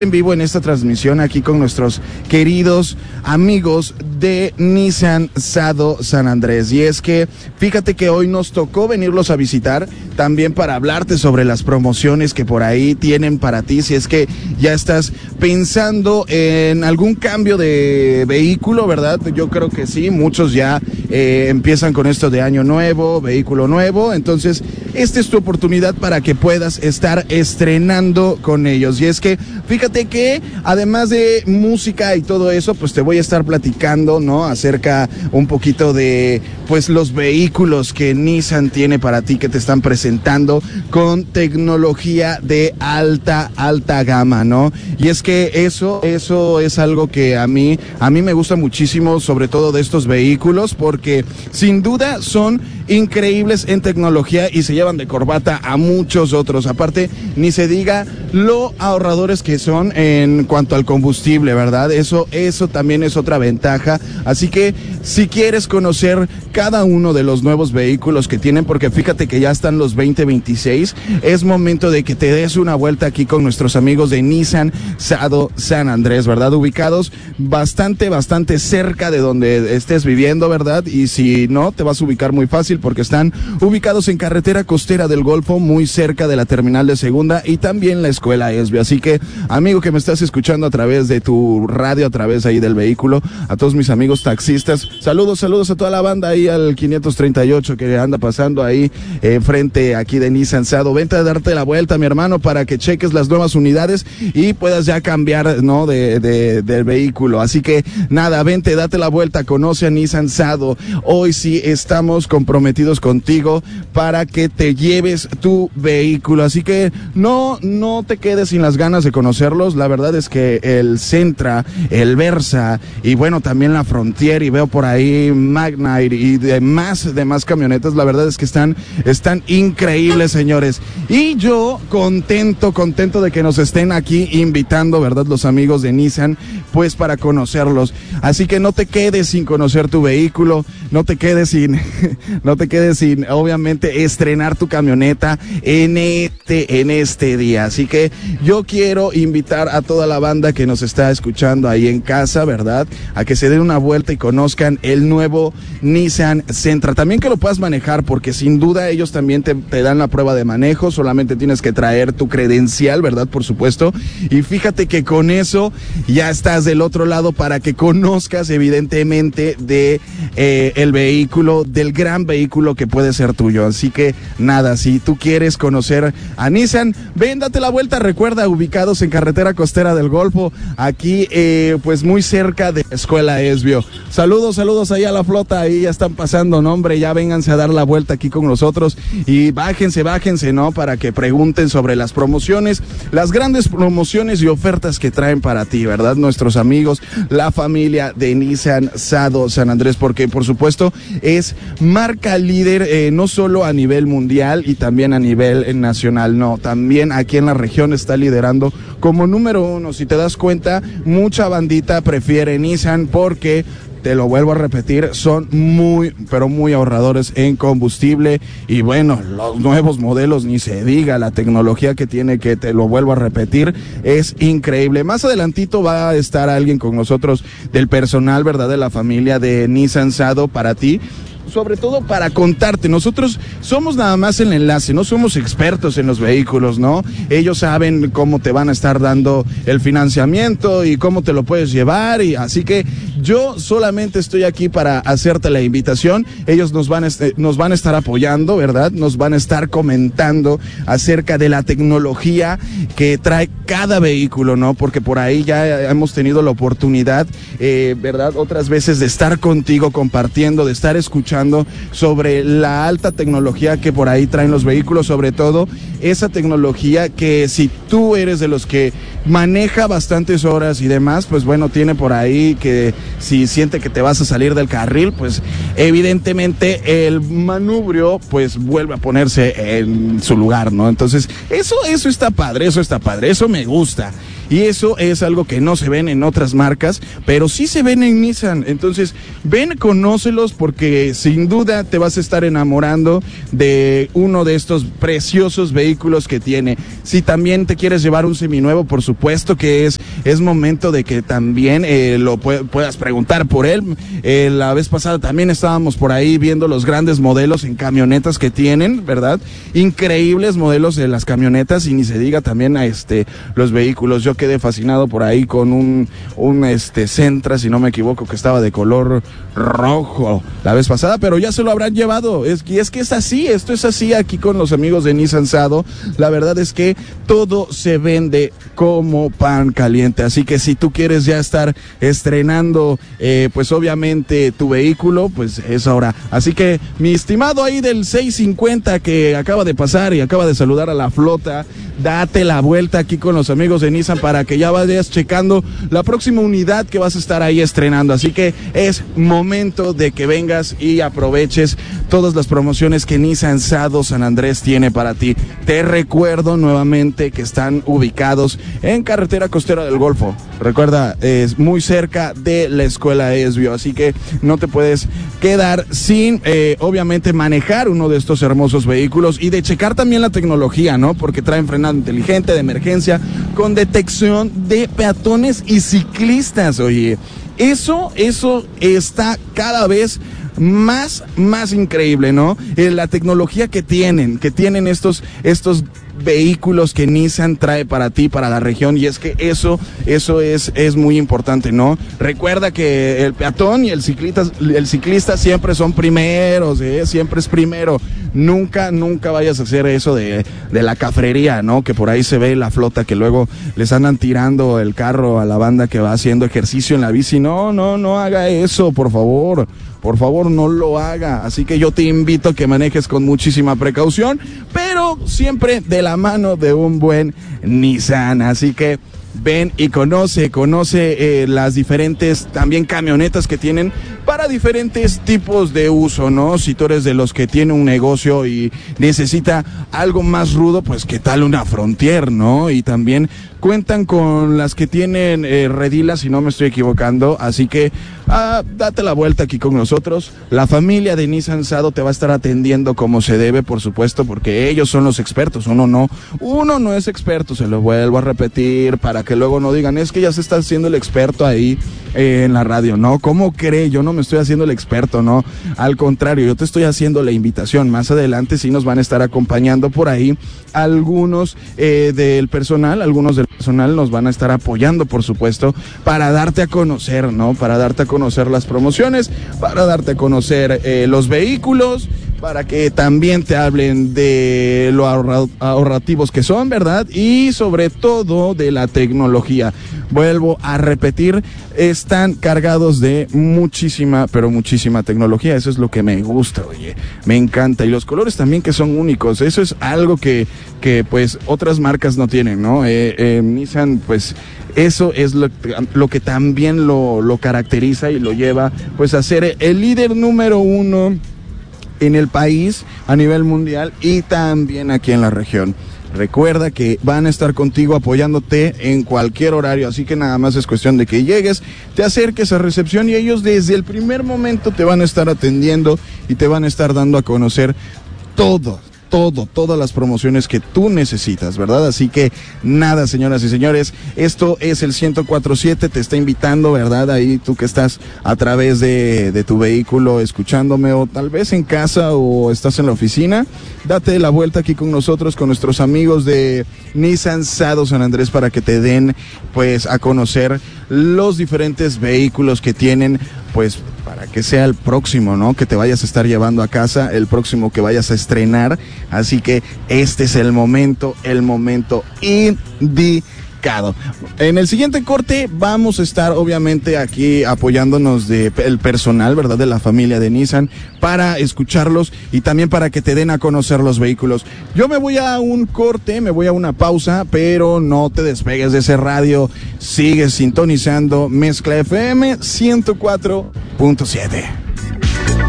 En vivo en esta transmisión aquí con nuestros queridos amigos de Nissan Sado San Andrés. Y es que fíjate que hoy nos tocó venirlos a visitar también para hablarte sobre las promociones que por ahí tienen para ti. Si es que ya estás pensando en algún cambio de vehículo, ¿verdad? Yo creo que sí, muchos ya empiezan con esto de año nuevo, vehículo nuevo. Entonces, esta es tu oportunidad para que puedas estar estrenando con ellos. Y es que fíjate que además de música y todo eso, pues te voy a estar platicando, ¿no? Acerca un poquito de, pues, los vehículos que Nissan tiene para ti, que te están presentando con tecnología de alta gama, ¿no? Y es que eso es algo que a mí me gusta muchísimo, sobre todo de estos vehículos, porque sin duda son increíbles en tecnología y se llevan de corbata a muchos otros. Aparte, ni se diga lo ahorradores que son en cuanto al combustible, ¿verdad? Eso también es otra ventaja. Así que si quieres conocer cada uno de los nuevos vehículos que tienen, porque fíjate que ya están los 2026, es momento de que te des una vuelta aquí con nuestros amigos de Nissan Sado San Andrés, ¿verdad? Ubicados bastante cerca de donde estés viviendo, ¿verdad? Y si no, te vas a ubicar muy fácil porque están ubicados en carretera costera del Golfo, muy cerca de la terminal de Segunda y también la escuela ESBI. Así que, amigo que me estás escuchando a través de tu radio, a través ahí del vehículo, a todos mis amigos taxistas, saludos a toda la banda ahí al 538 que anda pasando ahí frente aquí de Nissan Sado. Vente a darte la vuelta, mi hermano, para que cheques las nuevas unidades y puedas ya cambiar, ¿no? del vehículo. Así que nada, vente, date la vuelta, conoce a Nissan Sado. Hoy sí estamos comprometidos contigo para que te lleves tu vehículo. Así que no te quedes sin las ganas de conocerlos. La verdad es que el Sentra, el Versa y bueno, también la Frontier, y veo por ahí Magnite y demás camionetas, la verdad es que están increíbles, señores. Y yo contento de que nos estén aquí invitando, ¿verdad? Los amigos de Nissan, pues para conocerlos. Así que no te quedes sin conocer tu vehículo, no te quedes sin obviamente estrenar tu camioneta en este día. Así que yo quiero invitar a toda la banda que nos está escuchando ahí en casa, ¿verdad? A que se den una vuelta y conozcan el nuevo Nissan Sentra. También que lo puedas manejar, porque sin duda ellos también te dan la prueba de manejo. Solamente tienes que traer tu credencial, ¿verdad? Por supuesto. Y fíjate que con eso ya estás del otro lado para que conozcas evidentemente de el vehículo, del gran vehículo que puede ser tuyo. Así que nada, si tú quieres conocer a Nissan, ven, date la vuelta. Recuerda, ubicados en carretera costera del Golfo, aquí pues muy cerca de la escuela ESBI. Saludos ahí a la flota, ahí ya están pasando, ¿no? Hombre, ya vénganse a dar la vuelta aquí con nosotros y bájense, ¿no? Para que pregunten sobre las promociones, las grandes promociones y ofertas que traen para ti, ¿verdad? Nuestros amigos, la familia de Nissan Sado San Andrés, porque por supuesto es marca líder, no solo a nivel mundial y también a nivel nacional, no, también aquí en la región está liderando como número uno. Si te das cuenta, mucha bandita prefiere Nissan porque, te lo vuelvo a repetir, son muy ahorradores en combustible. Y bueno, los nuevos modelos, ni se diga, la tecnología que tiene, que te lo vuelvo a repetir, es increíble. Más adelantito va a estar alguien con nosotros del personal, ¿verdad? De la familia de Nissan Sado para ti, sobre todo para contarte. Nosotros somos nada más el enlace, no somos expertos en los vehículos, ¿no? Ellos saben cómo te van a estar dando el financiamiento y cómo te lo puedes llevar, y así que yo solamente estoy aquí para hacerte la invitación. Ellos nos van a estar apoyando, ¿verdad? Nos van a estar comentando acerca de la tecnología que trae cada vehículo, ¿no? Porque por ahí ya hemos tenido la oportunidad, ¿verdad? Otras veces de estar contigo compartiendo, de estar escuchando sobre la alta tecnología que por ahí traen los vehículos, sobre todo esa tecnología que si tú eres de los que maneja bastantes horas y demás, pues bueno, tiene por ahí que si siente que te vas a salir del carril, pues evidentemente el manubrio pues vuelve a ponerse en su lugar, ¿no? Entonces, eso está padre, eso me gusta. y eso es algo que no se ven en otras marcas, pero sí se ven en Nissan. Entonces, ven, conócelos, porque sin duda te vas a estar enamorando de uno de estos preciosos vehículos que tiene. Si también te quieres llevar un seminuevo, por supuesto que es momento de que también lo puedas preguntar por él. La vez pasada también estábamos por ahí viendo los grandes modelos en camionetas que tienen, ¿verdad? Increíbles modelos de las camionetas, y ni se diga también los vehículos. Yo quedé fascinado por ahí con un Sentra, si no me equivoco, que estaba de color rojo la vez pasada, pero ya se lo habrán llevado. Es que es así, esto es así aquí con los amigos de Nissan Sado. La verdad es que todo se vende como pan caliente, así que si tú quieres ya estar estrenando, pues obviamente tu vehículo, pues es hora. Así que mi estimado ahí del 650 que acaba de pasar y acaba de saludar a la flota, date la vuelta aquí con los amigos de Nissan para que ya vayas checando la próxima unidad que vas a estar ahí estrenando. Así que es momento de que vengas y aproveches todas las promociones que Nissan Sado San Andrés tiene para ti. Te recuerdo nuevamente que están ubicados en Carretera Costera del Golfo. Recuerda, es muy cerca de la Escuela ESBIO, así que no te puedes quedar sin, obviamente, manejar uno de estos hermosos vehículos y de checar también la tecnología, ¿no? Porque traen frenado inteligente de emergencia con detección de peatones y ciclistas. Oye, eso está cada vez más increíble, ¿no? La tecnología que tienen estos vehículos que Nissan trae para ti, para la región, y es que eso es muy importante, ¿no? Recuerda que el peatón y el ciclista siempre son primeros, siempre es primero. Nunca vayas a hacer eso de la cafrería, ¿no? Que por ahí se ve la flota que luego les andan tirando el carro a la banda que va haciendo ejercicio en la bici. No haga eso, por favor. Por favor, no lo haga. Así que yo te invito a que manejes con muchísima precaución, pero siempre de la mano de un buen Nissan. Así que ven y conoce las diferentes también camionetas que tienen para diferentes tipos de uso, ¿no? Si tú eres de los que tiene un negocio y necesita algo más rudo, pues qué tal una Frontier, ¿no? Y también cuentan con las que tienen redilas, si no me estoy equivocando, así que date la vuelta aquí con nosotros. La familia de Nissan Sado te va a estar atendiendo como se debe, por supuesto, porque ellos son los expertos. Uno no es experto, se lo vuelvo a repetir para que luego no digan, es que ya se está haciendo el experto ahí en la radio. No, ¿cómo cree? Yo no me estoy haciendo el experto, no, al contrario, yo te estoy haciendo la invitación. Más adelante sí nos van a estar acompañando por ahí algunos del personal nos van a estar apoyando, por supuesto, para darte a conocer, ¿no? Para darte a conocer las promociones, para darte a conocer los vehículos, para que también te hablen de lo ahorrativos que son, ¿verdad? Y sobre todo de la tecnología. Vuelvo a repetir, están cargados de muchísima, pero muchísima tecnología. Eso es lo que me gusta, oye, me encanta. Y los colores también, que son únicos. Eso es algo que pues otras marcas no tienen, ¿no? Nissan, pues eso es lo que también lo caracteriza y lo lleva pues a ser el líder número uno en el país a nivel mundial y también aquí en la región. Recuerda que van a estar contigo apoyándote en cualquier horario, así que nada más es cuestión de que llegues, te acerques a recepción y ellos desde el primer momento te van a estar atendiendo y te van a estar dando a conocer todas las promociones que tú necesitas, ¿verdad? Así que nada, señoras y señores, esto es el 104.7, te está invitando, ¿verdad? Ahí tú que estás a través de tu vehículo escuchándome, o tal vez en casa o estás en la oficina, date la vuelta aquí con nosotros, con nuestros amigos de Nissan Sado San Andrés, para que te den pues a conocer los diferentes vehículos que tienen, pues para que sea el próximo, ¿no? Que te vayas a estar llevando a casa, el próximo que vayas a estrenar. Así que este es el momento indicado. En el siguiente corte vamos a estar obviamente aquí apoyándonos el personal, ¿verdad? De la familia de Nissan, para escucharlos y también para que te den a conocer los vehículos. Yo me voy a un corte, me voy a una pausa, pero no te despegues de ese radio. Sigues sintonizando Mezcla FM 104.7.